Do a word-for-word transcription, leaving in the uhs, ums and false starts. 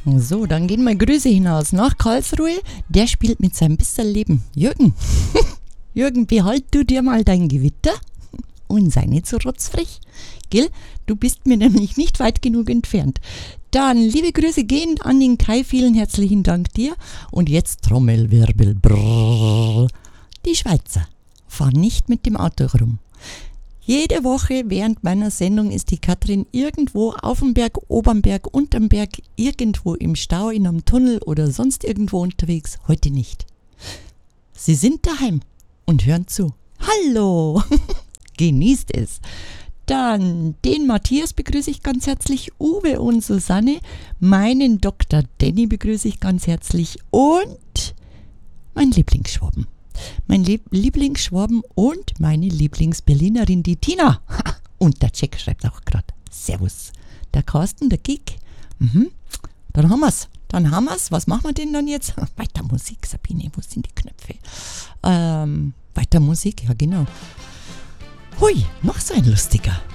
So, dann gehen mal Grüße hinaus nach Karlsruhe. Der spielt mit seinem bisschen Leben. Jürgen. Jürgen, behalt du dir mal dein Gewitter und sei nicht so rotzfrech. Gell? Du bist mir nämlich nicht weit genug entfernt. Dann liebe Grüße gehen an den Kai. Vielen herzlichen Dank dir. Und jetzt Trommelwirbel. Brrr. Die Schweizer fahren nicht mit dem Auto rum. Jede Woche während meiner Sendung ist die Katrin irgendwo auf dem Berg, oberm Berg, unterm Berg, irgendwo im Stau, in einem Tunnel oder sonst irgendwo unterwegs. Heute nicht. Sie sind daheim und hören zu. Hallo! Genießt es. Dann den Matthias begrüße ich ganz herzlich, Uwe und Susanne, meinen Doktor Danny begrüße ich ganz herzlich und mein Lieblingsschwaben. Mein Lieb- Lieblingsschwaben und meine Lieblingsberlinerin, die Tina. Und der Jack schreibt auch gerade Servus. Der Carsten, der Kick. Mhm. Dann haben wir's. Dann haben wir's. Was machen wir denn dann jetzt? Weiter Musik, Sabine. Wo sind die Knöpfe? Ähm, weiter Musik, ja genau. Hui, noch so ein lustiger.